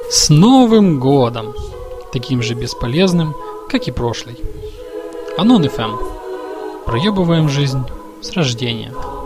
С Новым годом! Таким же бесполезным, как и прошлый. Анон FM. Проебываем жизнь с рождения.